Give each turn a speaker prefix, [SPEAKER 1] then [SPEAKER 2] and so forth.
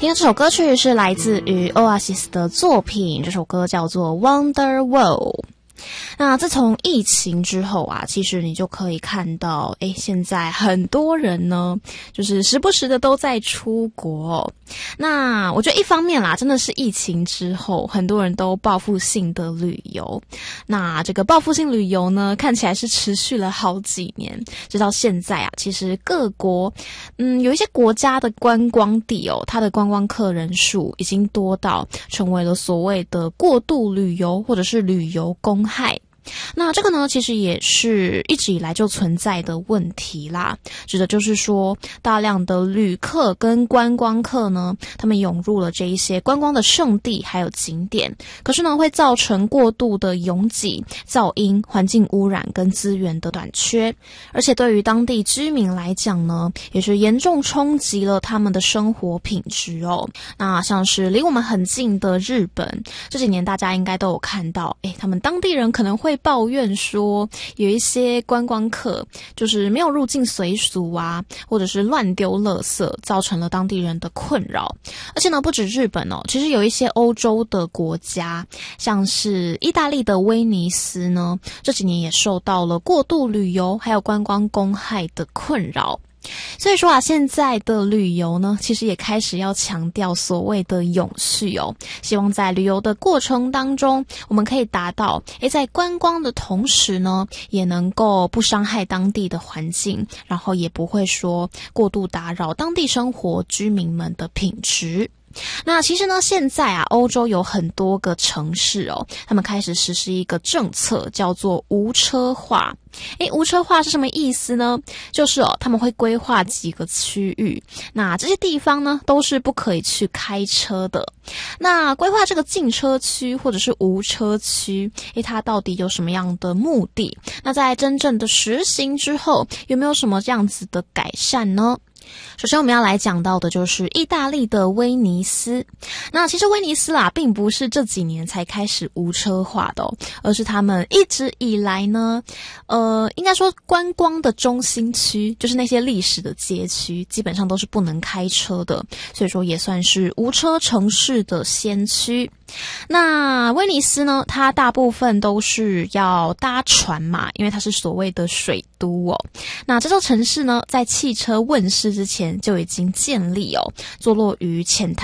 [SPEAKER 1] 听这首歌曲是来自于 Oasis 的作品，这首歌叫做 Wonderwall。那自从疫情之后啊，其实你就可以看到，现在很多人呢，就是时不时的都在出国。那我觉得一方面啦，真的是疫情之后，很多人都报复性的旅游。那这个报复性旅游呢，看起来是持续了好几年，直到现在啊，其实各国，有一些国家的观光地哦，它的观光客人数已经多到成为了所谓的过度旅游或者是旅游公害。那这个呢，其实也是一直以来就存在的问题啦，指的就是说大量的旅客跟观光客呢，他们涌入了这一些观光的胜地还有景点，可是呢会造成过度的拥挤、噪音、环境污染跟资源的短缺，而且对于当地居民来讲呢，也是严重冲击了他们的生活品质哦。那像是离我们很近的日本，这几年大家应该都有看到，他们当地人可能会抱怨说有一些观光客就是没有入境随俗啊，或者是乱丢垃圾，造成了当地人的困扰。而且呢，不止日本哦，其实有一些欧洲的国家，像是意大利的威尼斯呢，这几年也受到了过度旅游还有观光公害的困扰。所以说啊，现在的旅游呢，其实也开始要强调所谓的永续哦，希望在旅游的过程当中，我们可以达到在观光的同时呢，也能够不伤害当地的环境，然后也不会说过度打扰当地生活居民们的品质。那其实呢，现在啊，欧洲有很多个城市哦，他们开始实施一个政策，叫做无车化。无车化是什么意思呢？就是他们会规划几个区域，那这些地方呢，都是不可以去开车的。那规划这个禁车区或者是无车区，它到底有什么样的目的？那在真正的实行之后，有没有什么这样子的改善呢？首先我们要来讲到的就是意大利的威尼斯。那其实威尼斯啦，并不是这几年才开始无车化的而是他们一直以来呢，应该说观光的中心区，就是那些历史的街区，基本上都是不能开车的，所以说也算是无车城市的先驱。那威尼斯呢，它大部分都是要搭船嘛，因为它是所谓的水都哦。那这座城市呢，在汽车问世之前就已经建立坐落于浅滩